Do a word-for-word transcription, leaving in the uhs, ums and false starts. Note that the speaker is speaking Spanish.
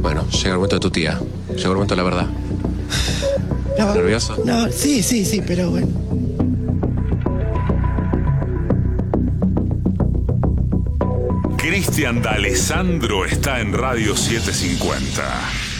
Bueno, llega el momento de tu tía. Llega el momento de la verdad. No, ¿Nervioso? No, sí, sí, sí, pero bueno. Cristian D'Alessandro está en Radio setecientos cincuenta.